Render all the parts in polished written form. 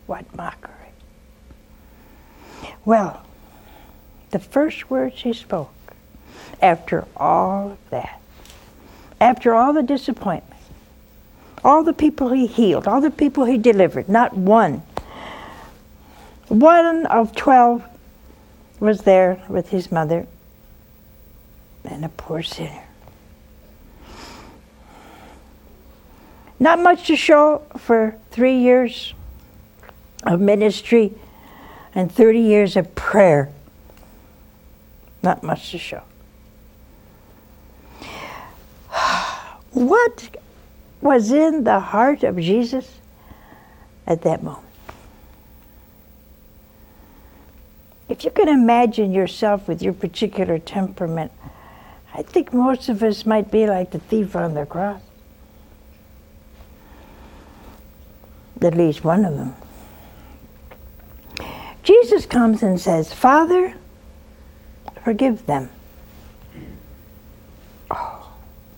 What mockery. Well, the first words he spoke after all of that, after all the disappointment, all the people he healed, all the people he delivered, not one of 12 was there with his mother and a poor sinner. Not much to show for 3 years of ministry and 30 years of prayer. Not much to show. What was in the heart of Jesus at that moment? If you can imagine yourself with your particular temperament, I think most of us might be like the thief on the cross. At least one of them. Jesus comes and says, Father, forgive them. Oh.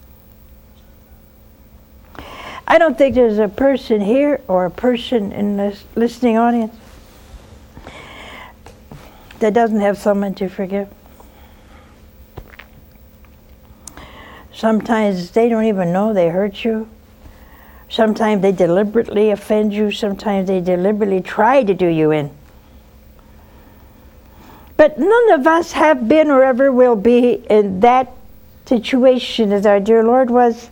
I don't think there's a person here or a person in this listening audience that doesn't have someone to forgive. Sometimes they don't even know they hurt you. Sometimes they deliberately offend you. Sometimes they deliberately try to do you in. But none of us have been or ever will be in that situation as our dear Lord was.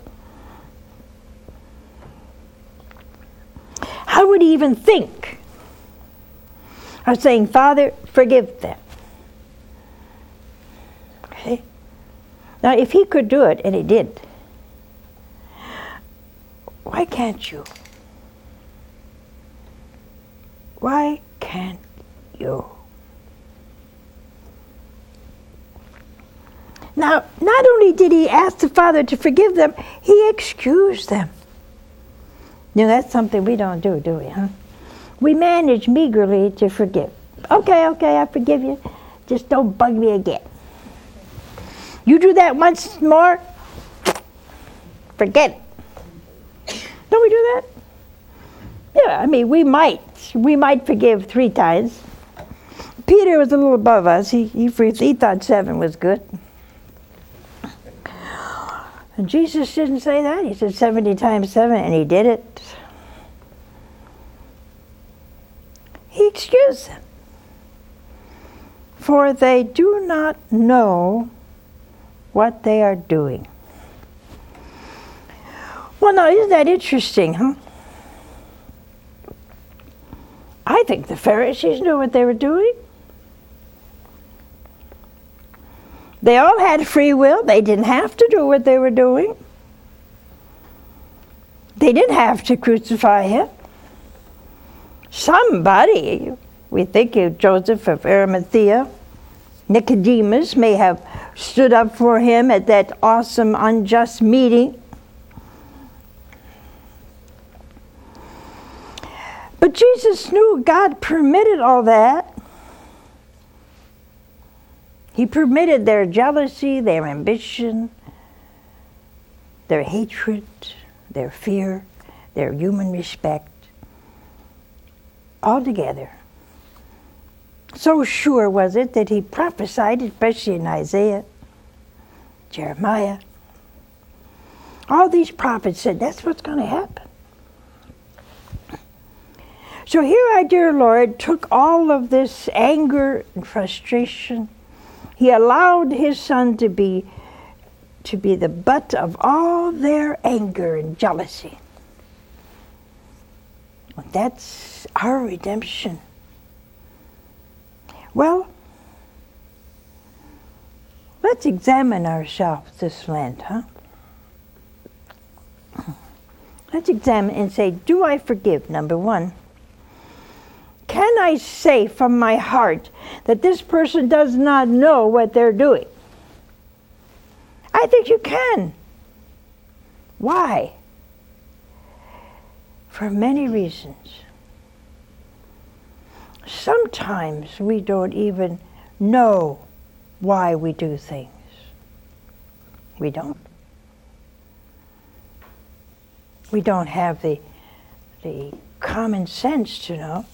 How would he even think of saying, Father, forgive them? Okay? Now, if he could do it, and he did, why can't you? Why can't you? Now, not only did he ask the Father to forgive them, he excused them. Now, that's something we don't do we, huh? We manage meagerly to forgive. Okay, I forgive you. Just don't bug me again. You do that once more, forget it. Don't we do that? Yeah, I mean, we might forgive 3 times. Peter was a little above us. He thought 7 was good. And Jesus didn't say that. He said 70 times 7, and he did it. He excused them. For they do not know what they are doing. Well, now, isn't that interesting, huh? I think the Pharisees knew what they were doing. They all had free will. They didn't have to do what they were doing. They didn't have to crucify him. Somebody, we think of Joseph of Arimathea, Nicodemus may have stood up for him at that awesome unjust meeting. But Jesus knew God permitted all that. He permitted their jealousy, their ambition, their hatred, their fear, their human respect, all together. So sure was it that he prophesied, especially in Isaiah, Jeremiah. All these prophets said that's what's going to happen. So here our dear Lord took all of this anger and frustration. He allowed his son to be the butt of all their anger and jealousy. Well, that's our redemption. Well, let's examine ourselves this Lent, huh? Let's examine and say, do I forgive? Number 1. Can I say from my heart that this person does not know what they're doing? I think you can. Why? For many reasons. Sometimes we don't even know why we do things. We don't. We don't have the common sense to know.